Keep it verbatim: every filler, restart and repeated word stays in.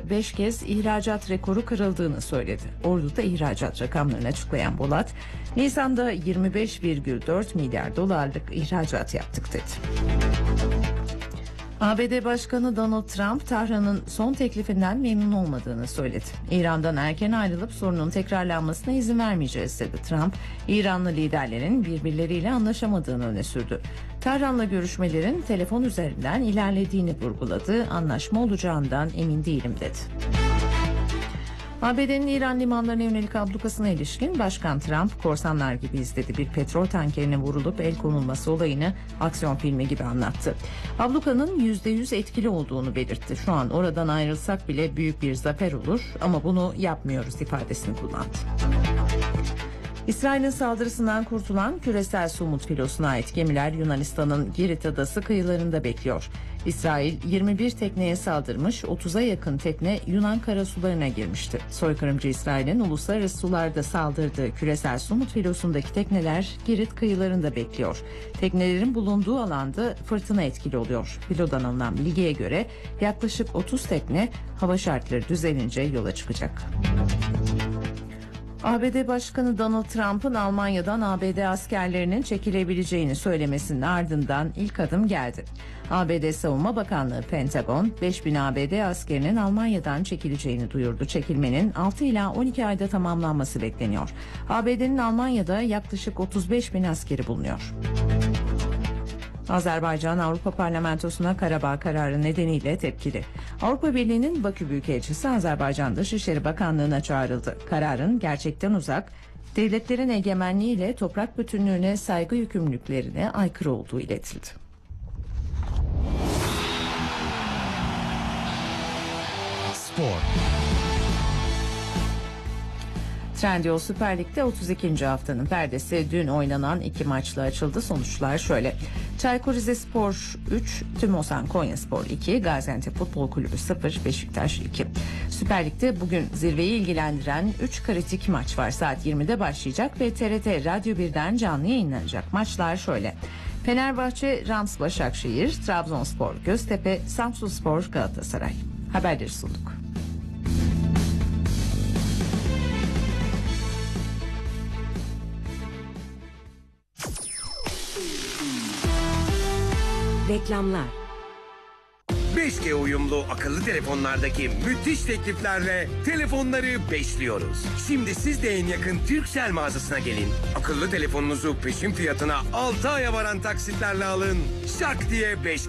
beş kez ihracat rekoru kırıldığını söyledi. Ordu'da ihracat rakamlarını açıklayan Bolat, Nisan'da yirmi beş virgül dört milyar dolarlık ihracat yaptık dedi. A B D Başkanı Donald Trump, Tahran'ın son teklifinden memnun olmadığını söyledi. İran'dan erken ayrılıp sorunun tekrarlanmasına izin vermeyeceğiz dedi Trump. İranlı liderlerin birbirleriyle anlaşamadığını öne sürdü. Tahran'la görüşmelerin telefon üzerinden ilerlediğini vurguladı. Anlaşma olacağından emin değilim dedi. A B D'nin İran limanlarına yönelik ablukasına ilişkin Başkan Trump, korsanlar gibi izledi. Bir petrol tankerine vurulup el konulması olayını aksiyon filmi gibi anlattı. Ablukanın yüzde yüz etkili olduğunu belirtti. Şu an oradan ayrılsak bile büyük bir zafer olur ama bunu yapmıyoruz ifadesini kullandı. İsrail'in saldırısından kurtulan küresel Sumut filosuna ait gemiler Yunanistan'ın Girit adası kıyılarında bekliyor. İsrail yirmi bir tekneye saldırmış, otuza yakın tekne Yunan karasularına girmişti. Soykırımcı İsrail'in uluslararası sularda saldırdığı küresel Sumut filosundaki tekneler Girit kıyılarında bekliyor. Teknelerin bulunduğu alanda fırtına etkili oluyor. Filodan alınan bilgiye göre yaklaşık otuz tekne hava şartları düzelince yola çıkacak. A B D Başkanı Donald Trump'ın Almanya'dan A B D askerlerinin çekilebileceğini söylemesinin ardından ilk adım geldi. A B D Savunma Bakanlığı Pentagon, beş bin A B D askerinin Almanya'dan çekileceğini duyurdu. Çekilmenin altı ila on iki ayda tamamlanması bekleniyor. A B D'nin Almanya'da yaklaşık otuz beş bin askeri bulunuyor. Azerbaycan Avrupa Parlamentosu'na Karabağ kararı nedeniyle tepkili. Avrupa Birliği'nin Bakü Büyükelçisi Azerbaycan Dışişleri Bakanlığı'na çağrıldı. Kararın gerçekten uzak, devletlerin egemenliği ile toprak bütünlüğüne saygı yükümlülüklerine aykırı olduğu iletildi. Spor. Trendyol Süper Lig'de otuz ikinci haftanın perdesi dün oynanan iki maçla açıldı. Sonuçlar şöyle: Çaykur Rizespor üç, Tümosan Konyaspor iki, Gaziantep Futbol Kulübü sıfır, Beşiktaş iki. Süper Lig'de bugün zirveyi ilgilendiren üç kritik maç var. Saat yirmide başlayacak ve T R T Radyo birden canlı yayınlanacak. Maçlar şöyle: Fenerbahçe Rams Başakşehir, Trabzonspor Göztepe, Samsunspor Galatasaray. Haberleri sunduk. Reklamlar. beş G uyumlu akıllı telefonlardaki müthiş tekliflerle telefonları beşliyoruz. Şimdi siz de en yakın Turkcell mağazasına gelin. Akıllı telefonunuzu peşin fiyatına altı aya varan taksitlerle alın. Şak diye beş